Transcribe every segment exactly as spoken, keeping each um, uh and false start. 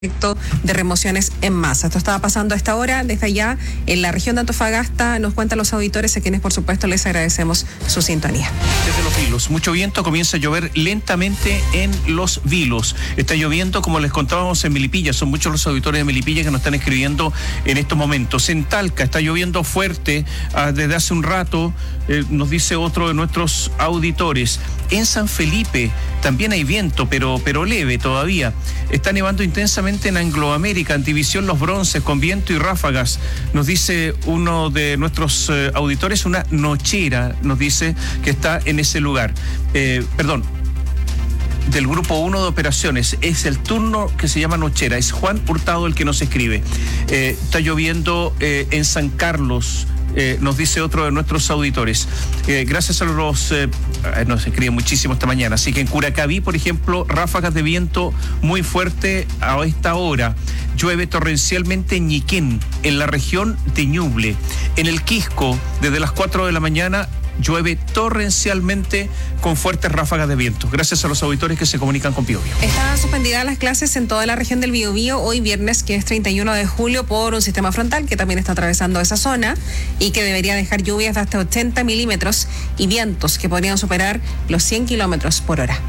de remociones en masa. Esto estaba pasando a esta hora desde allá en la región de Antofagasta. Nos cuentan los auditores, a quienes por supuesto les agradecemos su sintonía. Desde los Vilos, mucho viento, comienza a llover lentamente en los Vilos. Está lloviendo, como les contábamos, en Melipilla. Son muchos los auditores de Melipilla que nos están escribiendo en estos momentos. En Talca está lloviendo fuerte uh, desde hace un rato, eh, nos dice otro de nuestros auditores. En San Felipe también hay viento, pero, pero leve todavía. Está nevando intensamente en Angloamérica, en División Los Bronces, con viento y ráfagas. Nos dice uno de nuestros eh, auditores, una nochera, nos dice que está en ese lugar. Eh, perdón, del grupo uno de operaciones, es el turno que se llama nochera, es Juan Hurtado el que nos escribe. Eh, está lloviendo eh, en San Carlos. Eh, nos dice otro de nuestros auditores. Eh, gracias a los... Eh, nos escribe muchísimo esta mañana. Así que en Curacaví, por ejemplo, ráfagas de viento muy fuerte a esta hora. Llueve torrencialmente en Ñiquén, en la región de Ñuble. En el Quisco, desde las cuatro de la mañana, llueve torrencialmente con fuertes ráfagas de viento. Gracias a los auditores que se comunican con Biobío. Están suspendidas las clases en toda la región del Biobío hoy viernes, que es treinta y uno de julio, por un sistema frontal que también está atravesando esa zona y que debería dejar lluvias de hasta ochenta milímetros y vientos que podrían superar los cien kilómetros por hora.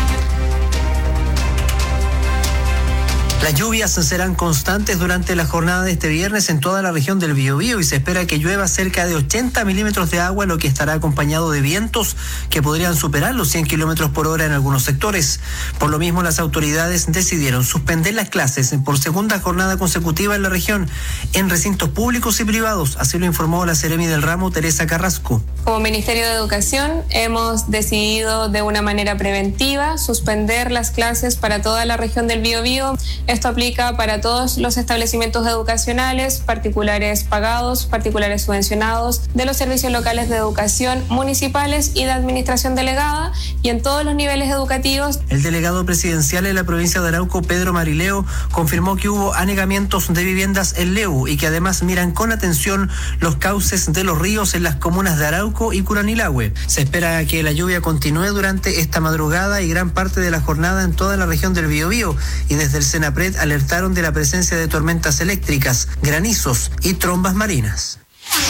Las lluvias serán constantes durante la jornada de este viernes en toda la región del Biobío y se espera que llueva cerca de ochenta milímetros de agua, lo que estará acompañado de vientos que podrían superar los cien kilómetros por hora en algunos sectores. Por lo mismo, las autoridades decidieron suspender las clases por segunda jornada consecutiva en la región, en recintos públicos y privados. Así lo informó la Seremi del ramo, Teresa Carrasco. Como Ministerio de Educación hemos decidido de una manera preventiva suspender las clases para toda la región del Biobío. Esto aplica para todos los establecimientos educacionales, particulares pagados, particulares subvencionados, de los servicios locales de educación municipales y de administración delegada, y en todos los niveles educativos. El delegado presidencial en la provincia de Arauco, Pedro Marileo, confirmó que hubo anegamientos de viviendas en Leu y que además miran con atención los cauces de los ríos en las comunas de Arauco y Curanilahue. Se espera que la lluvia continúe durante esta madrugada y gran parte de la jornada en toda la región del Biobío, y desde el Senapred alertaron de la presencia de tormentas eléctricas, granizos y trombas marinas.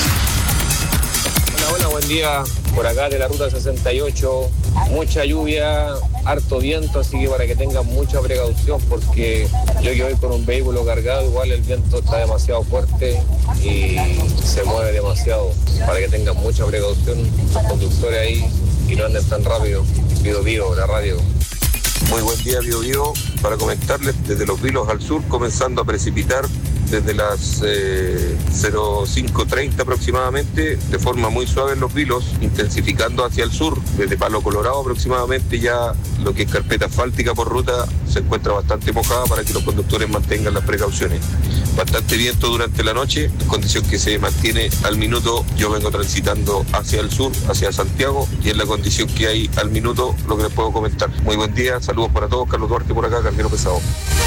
Hola, hola, buen día. Por acá de la ruta sesenta y ocho, mucha lluvia, harto viento, así que para que tengan mucha precaución, porque yo que voy con un vehículo cargado, igual el viento está demasiado fuerte y se mueve demasiado. Para que tengan mucha precaución los conductores ahí y no anden tan rápido. Pido Vivo, la radio. Muy buen día, Biobío. Para comentarles, desde los Vilos al sur, comenzando a precipitar desde las eh, cero cinco treinta aproximadamente, de forma muy suave en los Vilos, intensificando hacia el sur, desde Palo Colorado aproximadamente, ya lo que es carpeta asfáltica por ruta se encuentra bastante mojada para que los conductores mantengan las precauciones. Bastante viento durante la noche, condición que se mantiene al minuto. Yo vengo transitando hacia el sur, hacia Santiago, y es la condición que hay al minuto lo que les puedo comentar. Muy buen día, saludos para todos. Carlos Duarte por acá, Carguero Pesado.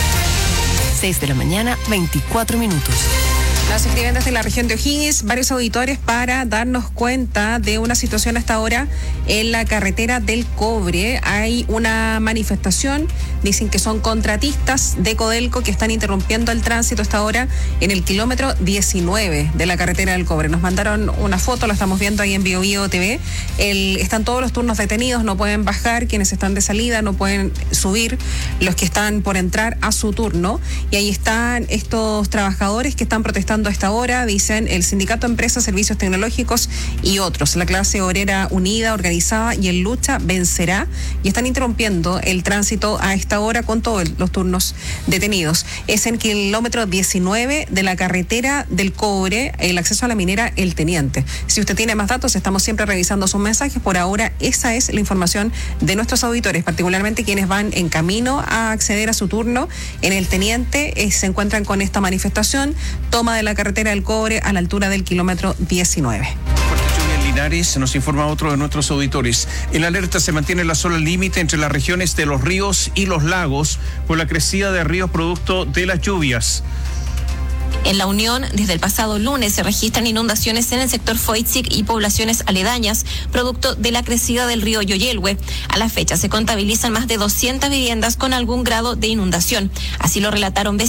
seis de la mañana, veinticuatro minutos. Nos escriben desde la región de O'Higgins varios auditores para darnos cuenta de una situación hasta ahora en la carretera del Cobre. Hay una manifestación, dicen que son contratistas de Codelco que están interrumpiendo el tránsito hasta ahora en el kilómetro diecinueve de la carretera del Cobre. Nos mandaron una foto, la estamos viendo ahí en Biobío T V. El, están todos los turnos detenidos, no pueden bajar, quienes están de salida no pueden subir, los que están por entrar a su turno. Y ahí están estos trabajadores que están protestando a esta hora, dicen el Sindicato Empresas, Servicios Tecnológicos y otros. La clase obrera unida, organizada y en lucha vencerá, y están interrumpiendo el tránsito a esta hora con todos los turnos detenidos. Es en kilómetro diecinueve de la carretera del Cobre, el acceso a la minera El Teniente. Si usted tiene más datos, estamos siempre revisando sus mensajes. Por ahora, esa es la información de nuestros auditores, particularmente quienes van en camino a acceder a su turno en El Teniente. Eh, se encuentran con esta manifestación, toma de la carretera del Cobre a la altura del kilómetro diecinueve. Fuerte lluvia en Linares, nos informa otro de nuestros auditores. En alerta se mantiene la zona límite entre las regiones de los ríos y los lagos por la crecida de ríos producto de las lluvias. En La Unión, desde el pasado lunes se registran inundaciones en el sector Foitzik y poblaciones aledañas, producto de la crecida del río Yoyelhue. A la fecha se contabilizan más de doscientas viviendas con algún grado de inundación. Así lo relataron vecinos